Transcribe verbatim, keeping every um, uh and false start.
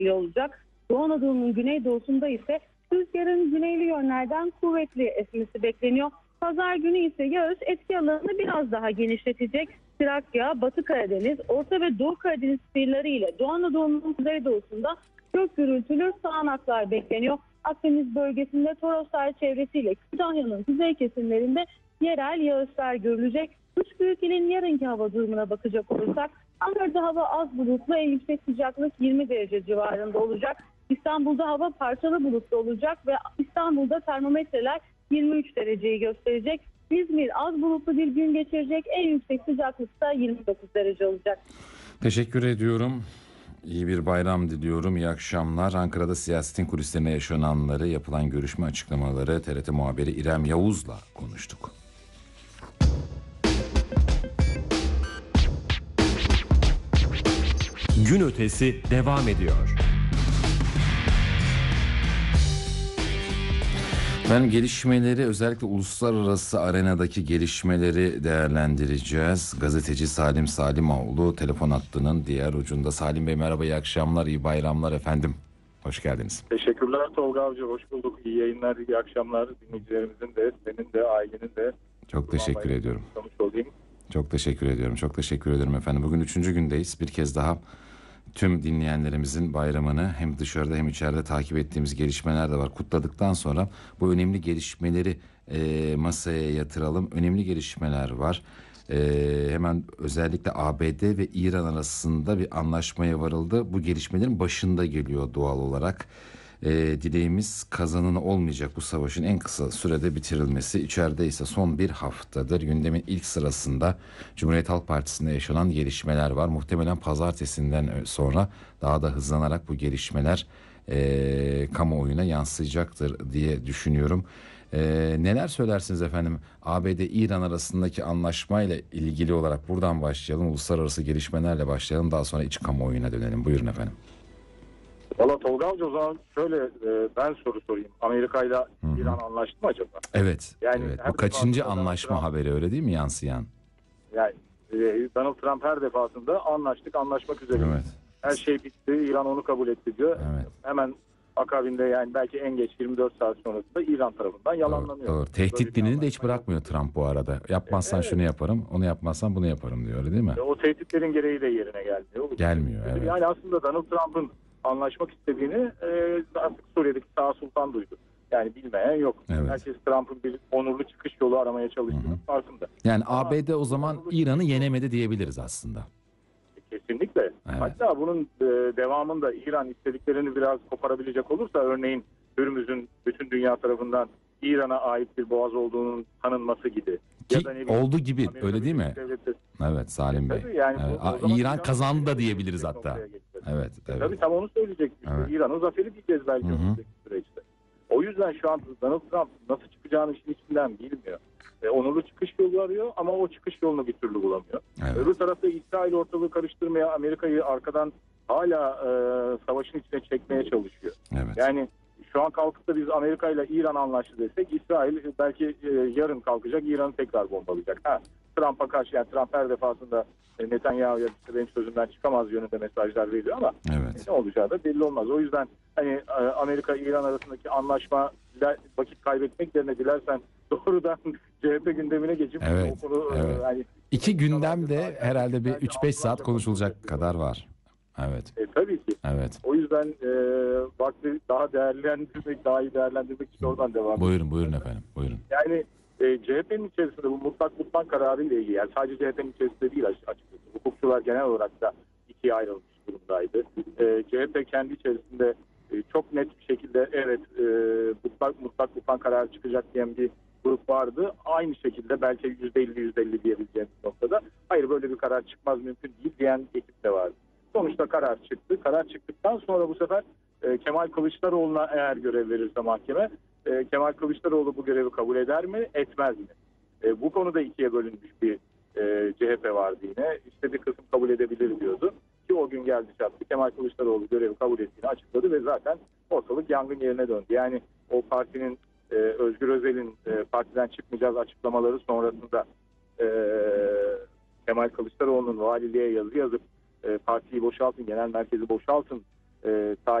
etkili olacak. Doğu Anadolu'nun güneydoğusunda ise rüzgarın güneyli yönlerden kuvvetli esmesi bekleniyor. Pazar günü ise yağış etki alanını biraz daha genişletecek. Trakya, Batı Karadeniz, Orta ve Doğu Karadeniz kıyıları ile Doğu Anadolu'nun kuzeydoğusunda çok gürültülü sağanaklar bekleniyor. Akdeniz bölgesinde Toroslar çevresiyle Kütahya'nın kuzey kesimlerinde yerel yağışlar görülecek. Üç büyük ilin yarınki hava durumuna bakacak olursak Ankara'da hava az bulutlu, en yüksek sıcaklık yirmi derece civarında olacak. İstanbul'da hava parçalı bulutlu olacak ve İstanbul'da termometreler yirmi üç dereceyi gösterecek. İzmir az bulutlu bir gün geçirecek. En yüksek sıcaklık da yirmi dokuz derece olacak. Teşekkür ediyorum. İyi bir bayram diliyorum. İyi akşamlar. Ankara'da siyasetin kulislerine yaşananları, yapılan görüşme açıklamaları T R T muhabiri İrem Yavuz'la konuştuk. Gün ötesi devam ediyor. Ben gelişmeleri, özellikle uluslararası arenadaki gelişmeleri değerlendireceğiz. Gazeteci Salim Salimoğlu telefon hattının diğer ucunda. Salim Bey merhaba, iyi akşamlar, iyi bayramlar efendim. Hoş geldiniz. Teşekkürler Tolga Avcı, hoş bulduk. İyi yayınlar, iyi akşamlar. Dinleyicilerimizin de, senin de, ailenin de. Çok teşekkür ediyorum. Olayım. Çok teşekkür ediyorum. Çok teşekkür ederim efendim. Bugün üçüncü gündeyiz. Bir kez daha tüm dinleyenlerimizin bayramını hem dışarıda hem içeride takip ettiğimiz gelişmeler de var. Kutladıktan sonra bu önemli gelişmeleri e, masaya yatıralım. Önemli gelişmeler var. E, hemen özellikle A B D ve İran arasında bir anlaşmaya varıldı. Bu gelişmelerin başında geliyor doğal olarak. E, dileğimiz kazananı olmayacak bu savaşın en kısa sürede bitirilmesi. İçeride ise son bir haftadır gündemin ilk sırasında Cumhuriyet Halk Partisi'nde yaşanan gelişmeler var. Muhtemelen pazartesinden sonra daha da hızlanarak bu gelişmeler e, kamuoyuna yansıyacaktır diye düşünüyorum. E, neler söylersiniz efendim? A B D-İran arasındaki anlaşmayla ilgili olarak buradan başlayalım. Uluslararası gelişmelerle başlayalım. Daha sonra iç kamuoyuna dönelim. Buyurun efendim. Valla Tolga Avcı, o zaman şöyle e, ben soru sorayım. Amerika ile İran anlaştı mı acaba? Evet. Yani evet. Bu kaçıncı anlaşma Trump, haberi, öyle değil mi, yansıyan? Yani e, Donald Trump her defasında anlaştık, anlaşmak üzere. Evet. Her şey bitti, İran onu kabul etti diyor. Evet. Hemen akabinde, yani belki en geç yirmi dört saat sonrasında İran tarafından yalanlanıyor. Doğru, doğru. Tehdit dilini de hiç bırakmıyor Trump bu arada. Yapmazsan evet. şunu yaparım, onu yapmazsan bunu yaparım diyor, öyle değil mi? O tehditlerin gereği de yerine gelmiyor. Gelmiyor, evet. Yani aslında Donald Trump'ın anlaşmak istediğini e, artık Suriye'deki Sağ Sultan duydu. Yani bilmeyen yok. Evet. Herkes Trump'ın bir onurlu çıkış yolu aramaya çalıştığının farkında. Yani ama A B D o zaman İran'ı yenemedi diyebiliriz aslında. Kesinlikle. Evet. Hatta bunun e, devamında İran istediklerini biraz koparabilecek olursa, örneğin Hürmüz'ün bütün dünya tarafından İran'a ait bir boğaz olduğunun tanınması gibi. Ki ya da ne oldu gibi, Amerika öyle değil mi? Devleti. Evet Salim Bey. Tabii yani evet. bu, İran, İran kazandı da diyebiliriz hatta. Evet, evet. Tabii tam onu söyleyecektik. Evet. İran'ın zaferi diyeceğiz belki önümüzdeki süreçte. O yüzden şu an Donald Trump nasıl çıkacağını işin içinden bilmiyor. E, onurlu çıkış yolu arıyor ama o çıkış yolunu bir türlü bulamıyor. Evet. Öbür tarafta İsrail ortalığı karıştırmaya, Amerika'yı arkadan hala e, savaşın içine çekmeye çalışıyor. Evet. Yani şu an kalkıp da biz Amerika ile İran anlaştı desek, İsrail belki e, yarın kalkacak, İran'ı tekrar bombalayacak. Ha, Trump'a karşı, yani Trump her defasında e, Netanyahu'ya işte benim sözümden çıkamaz yönünde mesajlar veriyor ama evet. ne olacağı da belli olmaz. O yüzden hani e, Amerika-İran arasındaki anlaşma vakit kaybetmek yerine dilersen doğrudan C H P gündemine geçip evet, o konu evet. E, hani, İki gündemde herhalde bir üç beş saat konuşulacak kadar var. Evet. E, tabii ki. Evet. O yüzden e, vakti daha değerlendirmek, daha iyi değerlendirmek için oradan devam edelim. Buyurun, buyurun efendim. Buyurun. Yani e, C H P'nin içerisinde bu mutlak mutlak kararı ile ilgili, yani sadece C H P'nin içerisinde değil açıkçası. Hukukçular genel olarak da ikiye ayrılmış durumdaydı. E, C H P kendi içerisinde e, çok net bir şekilde evet e, mutlak mutlak mutlak karar çıkacak diyen bir grup vardı. Aynı şekilde belki yüzde elli yüzde elli diyebileceğimiz noktada hayır böyle bir karar çıkmaz, mümkün değil diyen ekip de vardı. Sonuçta karar çıktı. Karar çıktıktan sonra bu sefer e, Kemal Kılıçdaroğlu'na eğer görev verirse mahkeme, e, Kemal Kılıçdaroğlu bu görevi kabul eder mi, etmez mi? E, bu konuda ikiye bölünmüş bir e, C H P vardı yine. İşte bir kısım kabul edebilir diyordu. Ki o gün geldi çattı. Kemal Kılıçdaroğlu görevi kabul ettiğini açıkladı ve zaten ortalık yangın yerine döndü. Yani o partinin e, Özgür Özel'in e, partiden çıkmayacağız açıklamaları sonrasında e, Kemal Kılıçdaroğlu'nun valiliğe yazı yazıp e, partiyi boşaltın, genel merkezi boşaltın e,